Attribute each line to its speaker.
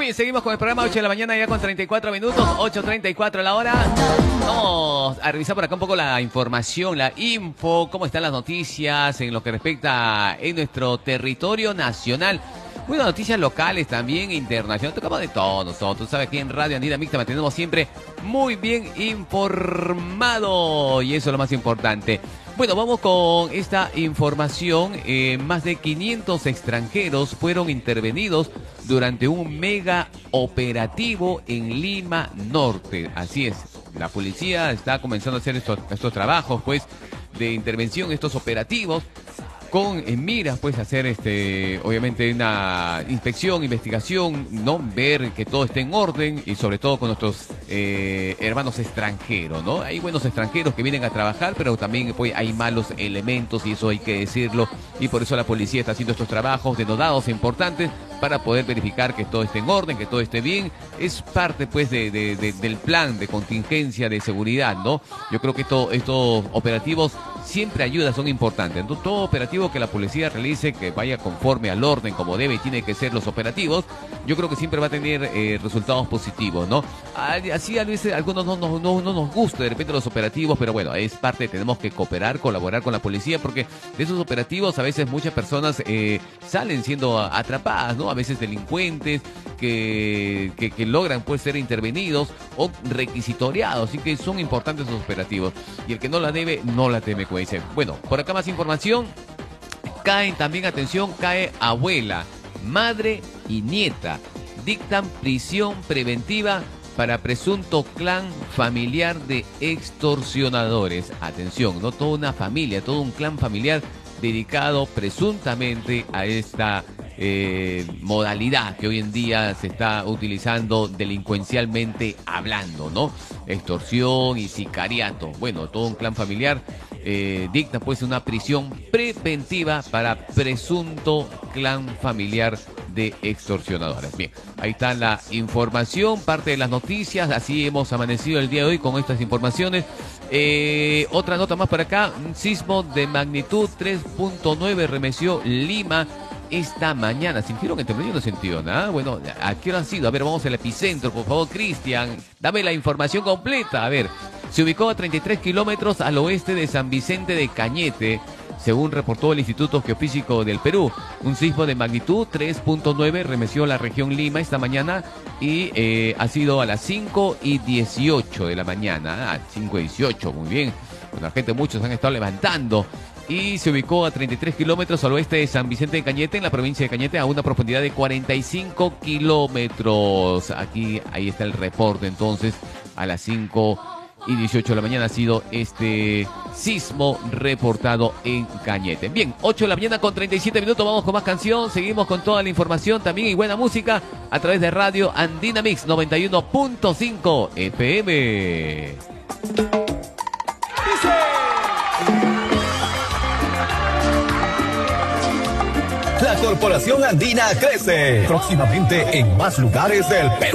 Speaker 1: Muy bien, seguimos con el programa 8 de la mañana ya con 34 minutos, 8:34 la hora. Vamos a revisar por acá un poco la información, la info, cómo están las noticias en lo que respecta en nuestro territorio nacional. Buenas noticias locales también, internacionales, tocamos de todo. Tú sabes que en Radio Andina Mixta mantenemos siempre muy bien informado y eso es lo más importante. Bueno, vamos con esta información. Más de 500 extranjeros fueron intervenidos durante un mega operativo en Lima Norte. Así es, la policía está comenzando a hacer estos trabajos, pues, de intervención, estos operativos, con en miras, pues, hacer obviamente una inspección, investigación, ¿no? Ver que todo esté en orden y sobre todo con nuestros hermanos extranjeros, ¿no? Hay buenos extranjeros que vienen a trabajar, pero también pues hay malos elementos y eso hay que decirlo, y por eso la policía está haciendo estos trabajos denodados e importantes para poder verificar que todo esté en orden, que todo esté bien. Es parte, pues, del plan de contingencia de seguridad, ¿no? Yo creo que estos operativos siempre ayudan, son importantes. Entonces, todo operativo que la policía realice, que vaya conforme al orden, como debe y tiene que ser los operativos, yo creo que siempre va a tener resultados positivos, ¿no? Así a veces a algunos no nos gusta de repente los operativos, pero bueno, es parte, tenemos que cooperar, colaborar con la policía, porque de esos operativos a veces muchas personas salen siendo atrapadas, ¿no? A veces delincuentes que logran, pues, ser intervenidos o requisitoriados, así que son importantes esos operativos. Y el que no la debe, no la teme, como dice. Bueno, por acá más información. Caen también, atención, cae abuela, madre y nieta. Dictan prisión preventiva para presunto clan familiar de extorsionadores. Atención, no toda una familia, todo un clan familiar dedicado presuntamente a esta modalidad que hoy en día se está utilizando delincuencialmente hablando, ¿no? Extorsión y sicariato. Bueno, todo un clan familiar dicta, pues, una prisión preventiva para presunto clan familiar de extorsionadores. Bien, ahí está la información, parte de las noticias. Así hemos amanecido el día de hoy con estas informaciones. Otra nota más por acá. Un sismo de magnitud 3.9 remeció Lima esta mañana. ¿Sintieron el temblor? Yo no sentido nada. Bueno, ¿a qué hora ha sido? A ver, vamos al epicentro, por favor, Cristian. Dame la información completa. A ver, se ubicó a 33 kilómetros al oeste de San Vicente de Cañete, según reportó el Instituto Geofísico del Perú. Un sismo de magnitud 3.9 remeció la región Lima esta mañana y ha sido a las 5:18 de la mañana. 5:18, muy bien. Bueno, la gente, muchos han estado levantando. Y se ubicó a 33 kilómetros al oeste de San Vicente de Cañete, en la provincia de Cañete, a una profundidad de 45 kilómetros. Ahí está el reporte, entonces, a las 5:18 de la mañana ha sido este sismo reportado en Cañete. Bien, 8 de la mañana con 37 minutos, vamos con más canción, seguimos con toda la información también y buena música a través de Radio Andina Mix 91.5 FM.
Speaker 2: La Corporación Andina crece próximamente en más lugares del Perú.